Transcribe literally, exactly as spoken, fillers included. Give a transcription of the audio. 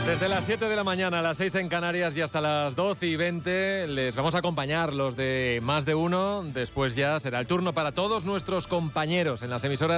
Desde las siete de la mañana a las seis en Canarias y hasta las doce y veinte les vamos a acompañar los de Más de Uno. Después ya será el turno para todos nuestros compañeros en las emisoras